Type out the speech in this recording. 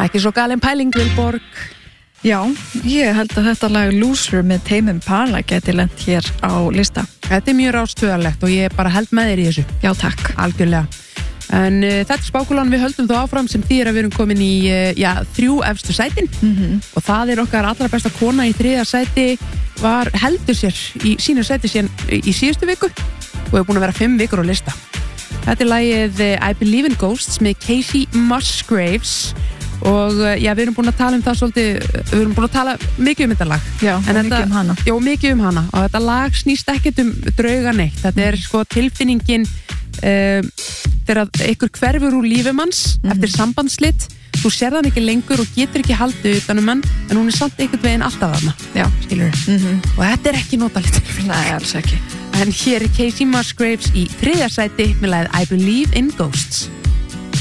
Ekki svo galin pæling, Vilborg. Já, ég held að þetta lag Loser með Tame Impala geti lent hér á lista. Þetta mjög ráðstöðarlegt og ég bara held með þér í þessu. Já, takk. Algjörlega. En þetta spákulan við höldum þó áfram sem þýðir að við erum komin í 3 efstu sætin og það okkar allra besta kona í 3. sæti heldur sér í sínu sæti síðan í síðustu viku og er búin að vera 5 vikur á lista. Þetta lagið I Believe in Ghosts með Casey Musgraves og við erum búin að tala um það svolítið, við erum búin að tala mikið um þetta lag. Já, og mikið um hana. Já, mikið um hana og þetta lag snýst ekkert um drauga neitt. Þetta sko tilfinningin þegar einhver hverfur úr lífimanns eftir sambandslit, þú sér það ekki lengur og getur ekki haldið utanum hann en hún samt einhvern veginn alltaf þarna. Já, skilur og þetta ekki notalegt. Nei, alls ekki. En hér Casey Musgraves í 3. sæti með lagið I Believe in Ghosts.